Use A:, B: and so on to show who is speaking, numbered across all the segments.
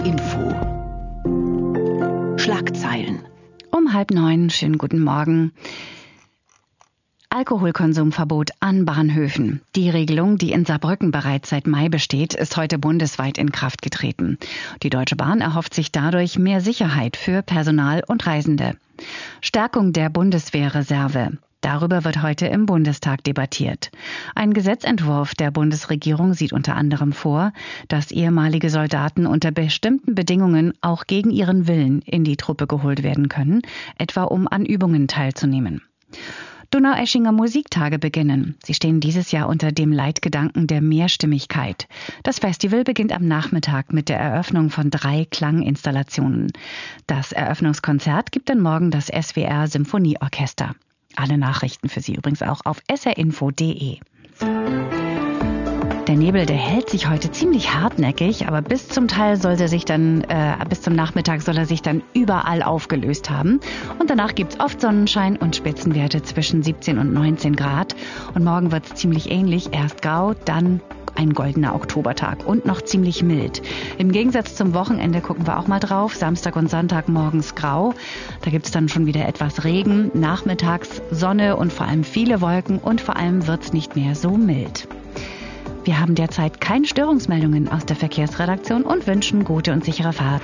A: SR Info. Schlagzeilen.
B: Um 8:30, schönen guten Morgen. Alkoholkonsumverbot an Bahnhöfen. Die Regelung, die in Saarbrücken bereits seit Mai besteht, ist heute bundesweit in Kraft getreten. Die Deutsche Bahn erhofft sich dadurch mehr Sicherheit für Personal und Reisende. Stärkung der Bundeswehrreserve. Darüber wird heute im Bundestag debattiert. Ein Gesetzentwurf der Bundesregierung sieht unter anderem vor, dass ehemalige Soldaten unter bestimmten Bedingungen auch gegen ihren Willen in die Truppe geholt werden können, etwa um an Übungen teilzunehmen. Donaueschinger Musiktage beginnen. Sie stehen dieses Jahr unter dem Leitgedanken der Mehrstimmigkeit. Das Festival beginnt am Nachmittag mit der Eröffnung von 3 Klanginstallationen. Das Eröffnungskonzert gibt dann morgen das SWR Symphonieorchester. Alle Nachrichten für Sie übrigens auch auf srinfo.de. Der Nebel, der hält sich heute ziemlich hartnäckig, aber bis zum Nachmittag soll er sich dann überall aufgelöst haben. Und danach gibt's oft Sonnenschein und Spitzenwerte zwischen 17 und 19 Grad. Und morgen wird's ziemlich ähnlich. Erst grau, dann ein goldener Oktobertag und noch ziemlich mild. Im Gegensatz zum Wochenende gucken wir auch mal drauf. Samstag und Sonntag morgens grau. Da gibt's dann schon wieder etwas Regen. Nachmittags Sonne und vor allem viele Wolken. Und vor allem wird's nicht mehr so mild. Wir haben derzeit keine Störungsmeldungen aus der Verkehrsredaktion und wünschen gute und sichere Fahrt.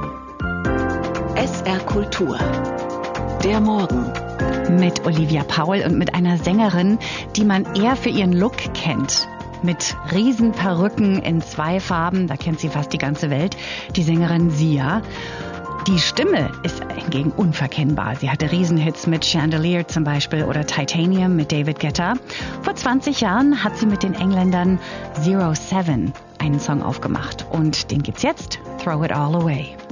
A: SR Kultur. Der Morgen.
B: Mit Olivia Paul und mit einer Sängerin, die man eher für ihren Look kennt. Mit Riesenperücken in 2 Farben, da kennt sie fast die ganze Welt, die Sängerin Sia. Die Stimme ist hingegen unverkennbar. Sie hatte Riesenhits mit Chandelier zum Beispiel oder Titanium mit David Guetta. Vor 20 Jahren hat sie mit den Engländern 07 einen Song aufgemacht. Und den gibt's jetzt, Throw It All Away.